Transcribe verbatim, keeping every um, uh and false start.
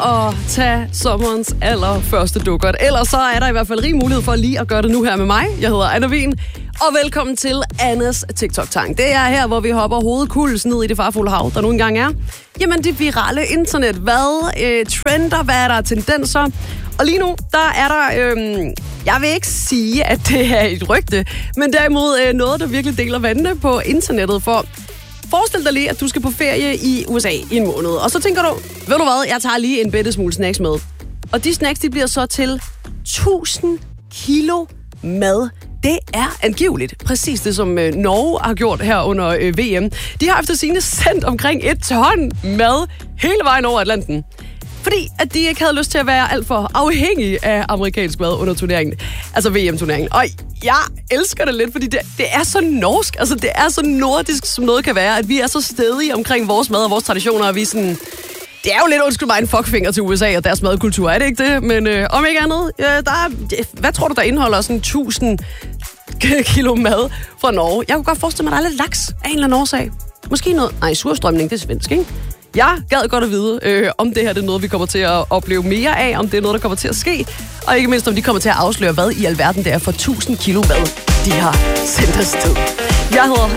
at tage sommerens allerførste dukkert. Ellers så er der i hvert fald rig mulighed for lige at gøre det nu her med mig. Jeg hedder Anna Wien, og velkommen til Annas TikTok-tang. Det er her, hvor vi hopper hovedkuls ned i det farfulde hav, der nu engang er. Jamen, det virale internet. Hvad øh, trender? Hvad er der tendenser? Og lige nu, der er der... Øh, jeg vil ikke sige, at det er et rygte, men derimod øh, noget, der virkelig deler vandene på internettet. For forestil dig lige, at du skal på ferie i U S A i en måned. Og så tænker du, ved du hvad, jeg tager lige en bitte smule snacks med. Og de snacks, de bliver så til tusind kilo mad. Det er angiveligt præcis det, som øh, Norge har gjort her under øh, V M. De har efter sigende sendt omkring et ton mad hele vejen over Atlanten. Fordi at de ikke havde lyst til at være alt for afhængige af amerikansk mad under turneringen. Altså V M-turneringen. Og jeg elsker det lidt, fordi det, det er så norsk. Altså det er så nordisk, som noget kan være. At vi er så stedige omkring vores mad og vores traditioner. Og vi er sådan... Det er jo lidt, undskyld mig, en fuckfinger til U S A og deres madkultur, er det ikke det? Men øh, om ikke andet, øh, der er, hvad tror du, der indeholder sådan tusind kilo mad fra Norge? Jeg kunne godt forestille mig, at der er lidt laks af en eller anden årsag. Måske noget... Nej, surstrømning, det er svensk, ikke? Jeg gad godt at vide, øh, om det her det er noget, vi kommer til at opleve mere af, om det er noget, der kommer til at ske, og ikke mindst, om de kommer til at afsløre, hvad i alverden det er for tusind kilo mad, de har sendt afsted. Jeg hedder